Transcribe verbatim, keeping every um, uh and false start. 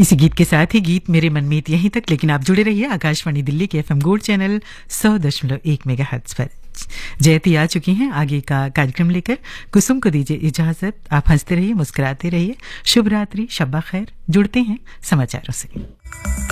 इसी गीत के साथ ही गीत मेरे मनमीत यहीं तक, लेकिन आप जुड़े रहिए आकाशवाणी दिल्ली के एफएम गोल्ड चैनल सौ दशमलव एक मेगाहर्ट्ज पर। जयती आ चुकी हैं आगे का कार्यक्रम लेकर। कुसुम को दीजिए इजाजत। आप हंसते रहिए, मुस्कुराते रहिए। शुभ रात्रि, शब्बा खैर। जुड़ते हैं समाचारों से।